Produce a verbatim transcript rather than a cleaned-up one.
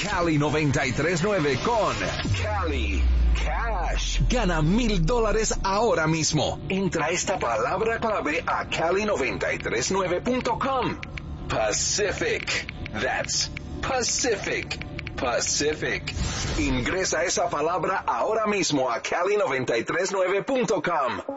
Cali noventa y tres nueve con Cali Cash. Gana mil dólares ahora mismo. Entra esta palabra clave a cali noventa y tres nueve punto com. Pacific. That's Pacific. Pacific. Ingresa esa palabra ahora mismo a cali noventa y tres nueve punto com.